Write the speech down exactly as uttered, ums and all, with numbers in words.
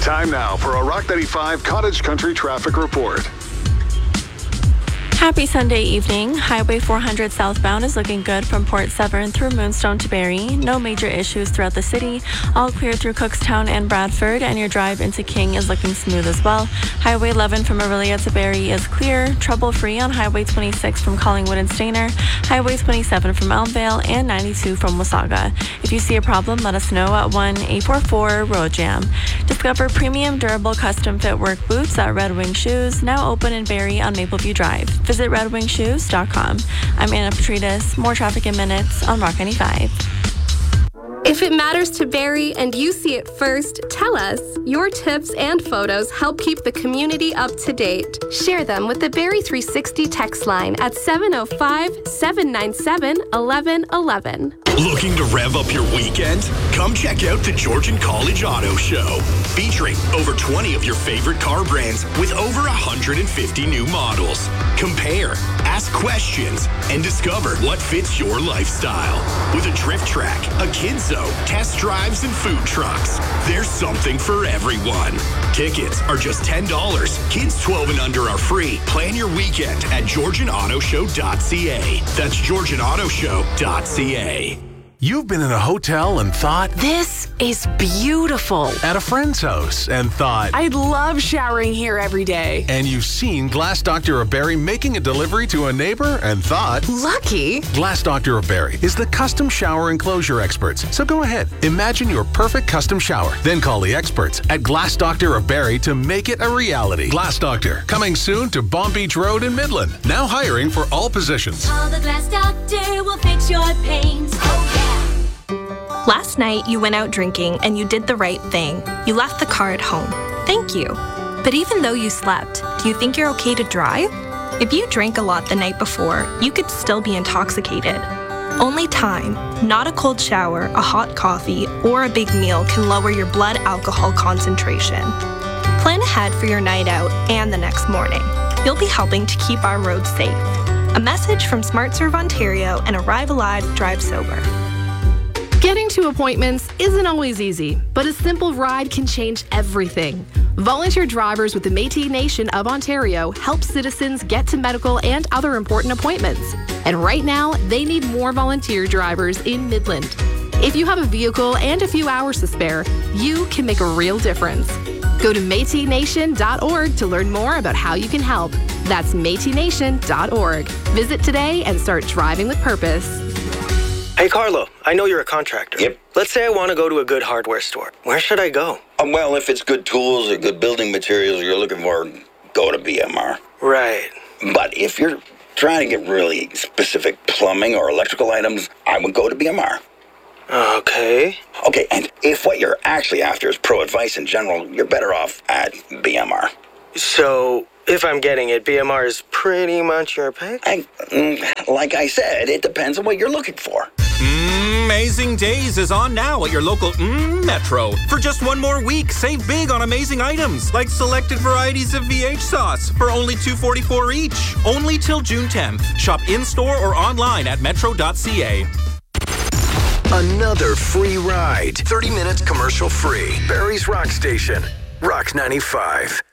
Time now for a Rock ninety-five Cottage Country Traffic Report. Happy Sunday evening. Highway four hundred southbound is looking good from Port Severn through Moonstone to Barrie. No major issues throughout the city. All clear through Cookstown and Bradford, and your drive into King is looking smooth as well. Highway eleven from Orillia to Barrie is clear. Trouble-free on Highway twenty-six from Collingwood and Stayner. Highway twenty-seven from Elmvale and ninety-two from Wasaga. If you see a problem, let us know at one eight four four road jam. Discover premium durable custom fit work boots at Red Wing Shoes, now open in Barrie on Mapleview Drive. Visit red wing shoes dot com. I'm Anna Petrides. More traffic in minutes on Rock ninety-five. If it matters to Barrie and you see it first, tell us. Your tips and photos help keep the community up to date. Share them with the Barrie three sixty text line at seven oh five, seven nine seven, one one one one. Looking to rev up your weekend? Come check out the Georgian College Auto Show, featuring over twenty of your favorite car brands with over one hundred fifty new models. Compare, ask questions, and discover what fits your lifestyle. With a drift track, a kids zone, test drives, and food trucks, there's something for everyone. Tickets are just ten dollars. Kids twelve and under are free. Plan your weekend at georgian auto show dot c a. That's georgian auto show dot c a. You've been in a hotel and thought, this is beautiful. At a friend's house and thought, I'd love showering here every day. And you've seen Glass Doctor of Barrie making a delivery to a neighbor and thought, lucky. Glass Doctor of Barrie is the custom shower enclosure experts. So go ahead, imagine your perfect custom shower. Then call the experts at Glass Doctor of Barrie to make it a reality. Glass Doctor, coming soon to Bomb Beach Road in Midland. Now hiring for all positions. Call the Glass Doctor, will fix your pains. Oh yeah. Last night, you went out drinking and you did the right thing. You left the car at home. Thank you. But even though you slept, do you think you're okay to drive? If you drank a lot the night before, you could still be intoxicated. Only time, not a cold shower, a hot coffee, or a big meal can lower your blood alcohol concentration. Plan ahead for your night out and the next morning. You'll be helping to keep our roads safe. A message from SmartServe Ontario and Arrive Alive, Drive Sober. Getting to appointments isn't always easy, but a simple ride can change everything. Volunteer drivers with the Métis Nation of Ontario help citizens get to medical and other important appointments. And right now, they need more volunteer drivers in Midland. If you have a vehicle and a few hours to spare, you can make a real difference. Go to métis nation dot org to learn more about how you can help. That's métis nation dot org. Visit today and start driving with purpose. Hey, Carlo, I know you're a contractor. Yep. Let's say I want to go to a good hardware store. Where should I go? Um, well, if it's good tools or good building materials you're looking for, go to B M R. Right. But if you're trying to get really specific plumbing or electrical items, I would go to B M R. Okay. Okay, and if what you're actually after is pro advice in general, you're better off at B M R. So, if I'm getting it, B M R is pretty much your pick? I, like I said, it depends on what you're looking for. Amazing Days is on now at your local mm, Metro. For just one more week, save big on amazing items like selected varieties of V H sauce for only two dollars and forty-four cents each. Only till June tenth. Shop in-store or online at metro dot c a. Another free ride. thirty minutes commercial free. Barrie's Rock Station. Rock ninety-five.